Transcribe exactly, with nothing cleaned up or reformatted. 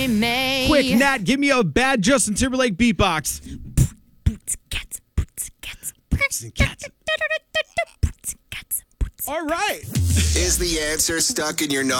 May. Quick, Nat, give me a bad Justin Timberlake beatbox. Boots, cats, boots, cats, boots, Cats. Boots, cats, boots. All right. Is the answer stuck in your knowledge?